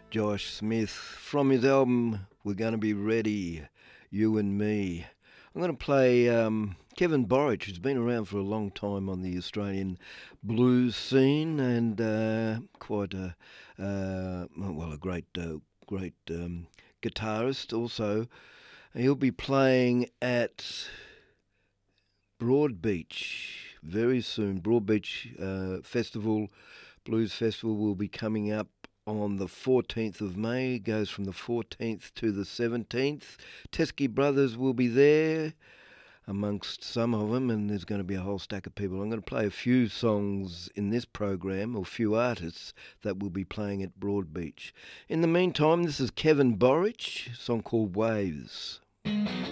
Josh Smith from his album We're Gonna Be Ready, You and Me. I'm going to play Kevin Borich, who's been around for a long time on the Australian blues scene and quite a great guitarist also. He'll be playing at Broadbeach very soon. Broadbeach Festival, Blues Festival will be coming up on the 14th of May. It goes from the 14th to the 17th. Teskey Brothers will be there amongst some of them, and there's going to be a whole stack of people. I'm going to play a few songs in this program, or a few artists that will be playing at Broadbeach. In the meantime, this is Kevin Borich, a song called Waves.